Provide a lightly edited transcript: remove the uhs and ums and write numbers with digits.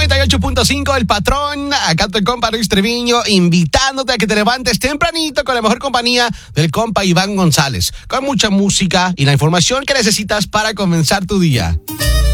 98.5 El Patrón, acá tu compa Luis Treviño, invitándote a que te levantes tempranito con la mejor compañía del compa Iván González, con mucha música y la información que necesitas para comenzar tu día.